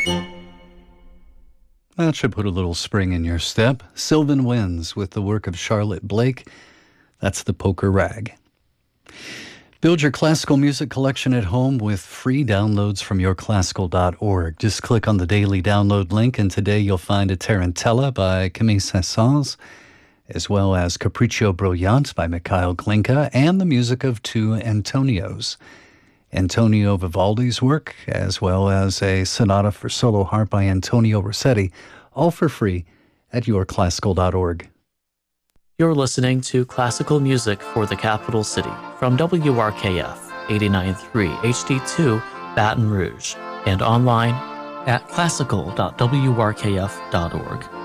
That should put a little spring in your step. Sylvan Winds with the work of Charlotte Blake. That's the Poker Rag. Build your classical music collection at home with free downloads from yourclassical.org. Just click on the daily download link, and today you'll find a Tarantella by Camille Saint-Saëns, as well as Capriccio Brilliant by Mikhail Glinka, and the music of two Antonios. Antonio Vivaldi's work, as well as a sonata for solo harp by Antonio Rossetti, all for free at yourclassical.org. You're listening to classical music for the capital city from WRKF 89.3 HD2 Baton Rouge and online at classical.wrkf.org.